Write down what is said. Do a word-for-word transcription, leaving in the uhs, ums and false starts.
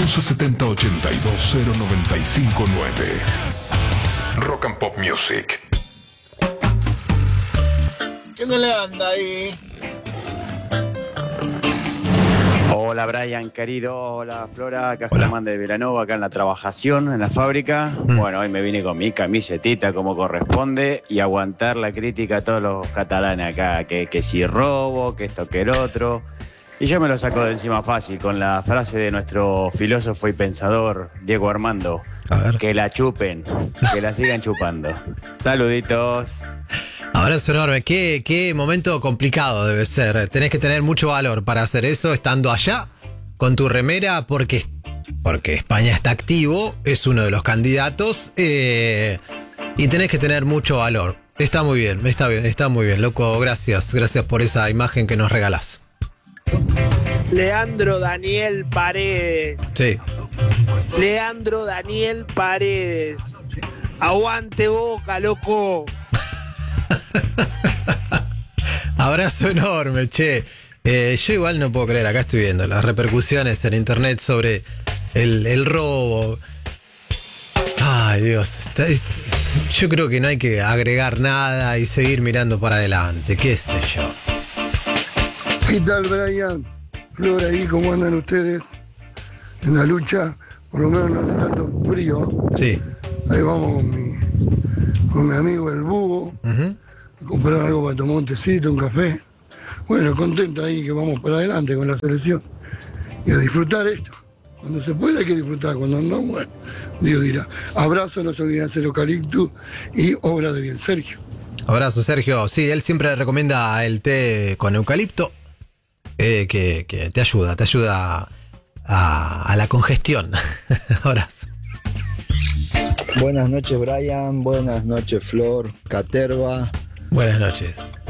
once setenta ochenta y dos cero noventa y cinco nueve. Rock and Pop Music. ¿Qué no le anda ahí? Hola Brian, querido, hola Flora, acá Germán de Vilanova, acá en la trabajación, en la fábrica. Mm. Bueno, hoy me vine con mi camisetita como corresponde y aguantar la crítica a todos los catalanes acá, que, que si robo, que esto, que el otro. Y yo me lo saco de encima fácil con la frase de nuestro filósofo y pensador Diego Armando. A ver. Que la chupen, que la sigan chupando. Saluditos. Abrazo enorme. Qué, qué momento complicado debe ser. Tenés que tener mucho valor para hacer eso estando allá con tu remera porque, porque España está activo, es uno de los candidatos eh, y tenés que tener mucho valor. Está muy bien, está bien, está muy bien, loco. Gracias, gracias por esa imagen que nos regalás. Leandro Daniel Paredes. Sí. Leandro Daniel Paredes. Aguante Boca, loco. Abrazo enorme, che. Eh, yo igual no puedo creer, acá estoy viendo las repercusiones en internet sobre el, el robo. Ay, Dios. Está, es, yo creo que no hay que agregar nada y seguir mirando para adelante, qué sé yo. ¿Qué tal, Brian? Flor, ahí, ¿cómo andan ustedes? En la lucha, por lo menos no hace tanto frío. Sí. Ahí vamos con mi, con mi amigo el Búho. Uh-huh. Comprar algo para tomar un tecito, un café. Bueno, contento ahí que vamos para adelante con la selección. Y a disfrutar esto. Cuando se puede hay que disfrutar, cuando no, bueno, Dios dirá. Abrazo, no se olviden hacer eucalipto y obra de bien, Sergio. Abrazo, Sergio. Sí, él siempre recomienda el té con eucalipto, eh, que, que te ayuda, te ayuda a, a la congestión. Abrazo. Buenas noches, Brian. Buenas noches, Flor, Caterva. Buenas noches.